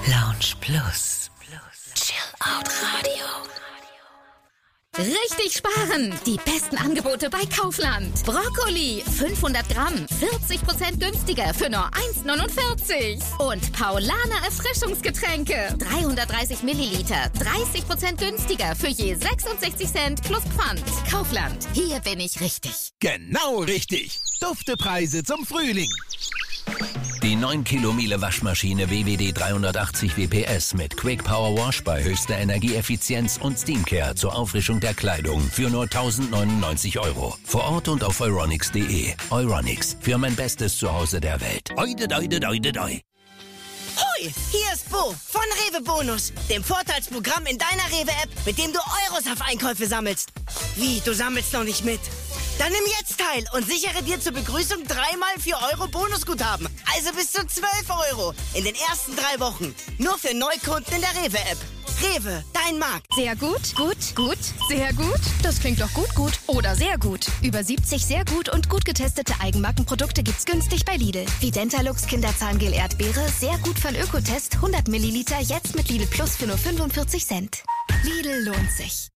Lounge Plus. Chill Out Radio. Richtig sparen! Die besten Angebote bei Kaufland. Brokkoli, 500 Gramm, 40% günstiger für nur 1,49. Und Paulaner Erfrischungsgetränke, 330 Milliliter, 30% günstiger für je 66 Cent plus Pfand. Kaufland, hier bin ich richtig. Genau richtig. Duftepreise zum Frühling. Die 9 Kilo Miele Waschmaschine WWD 380 WPS mit Quick Power Wash bei höchster Energieeffizienz und Steamcare zur Auffrischung der Kleidung für nur 1.099 €. Vor Ort und auf euronics.de. Euronics, für mein bestes Zuhause der Welt. Oide, doide, doide, doi. Hoi, hier ist Bo von Rewe Bonus, dem Vorteilsprogramm in deiner Rewe-App, mit dem du Euros auf Einkäufe sammelst. Wie, du sammelst noch nicht mit? Dann nimm jetzt teil und sichere dir zur Begrüßung 3x 4 € Bonusguthaben. Also bis zu 12 € in den ersten 3 Wochen. Nur für Neukunden in der Rewe-App. Rewe, dein Markt. Sehr gut, gut, gut, sehr gut. Das klingt doch gut, gut oder sehr gut. Über 70 sehr gut und gut getestete Eigenmarkenprodukte gibt's günstig bei Lidl. Wie Dentalux Kinderzahngel Erdbeere, sehr gut von Ökotest, 100 Milliliter, jetzt mit Lidl Plus für nur 45 Cent. Lidl lohnt sich.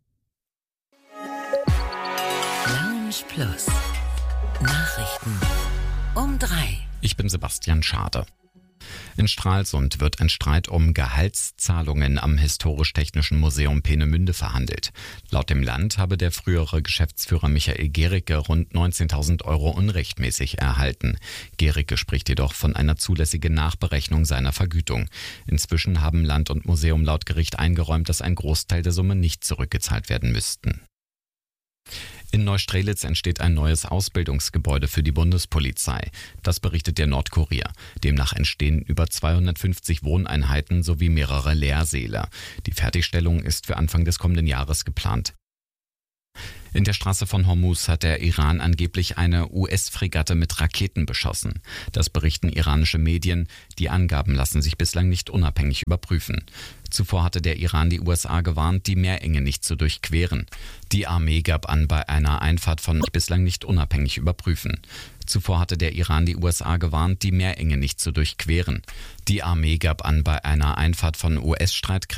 Lounge Plus. Nachrichten um 3. Ich bin Sebastian Schade. In Stralsund wird ein Streit um Gehaltszahlungen am Historisch-Technischen Museum Peenemünde verhandelt. Laut dem Land habe der frühere Geschäftsführer Michael Gericke rund 19.000 € unrechtmäßig erhalten. Gericke spricht jedoch von einer zulässigen Nachberechnung seiner Vergütung. Inzwischen haben Land und Museum laut Gericht eingeräumt, dass ein Großteil der Summe nicht zurückgezahlt werden müssten. In Neustrelitz entsteht ein neues Ausbildungsgebäude für die Bundespolizei. Das berichtet der Nordkurier. Demnach entstehen über 250 Wohneinheiten sowie mehrere Lehrsäle. Die Fertigstellung ist für Anfang des kommenden Jahres geplant. In der Straße von Hormuz hat der Iran angeblich eine US-Fregatte mit Raketen beschossen. Das berichten iranische Medien. Die Angaben lassen sich bislang nicht unabhängig überprüfen. Zuvor hatte der Iran die USA gewarnt, die Meerenge nicht zu durchqueren. Die Armee gab an, bei einer Einfahrt von bislang nicht unabhängig überprüfen. Zuvor hatte der Iran die USA gewarnt, die Meerenge nicht zu durchqueren. Die Armee gab an, bei einer Einfahrt von US-Streitkräften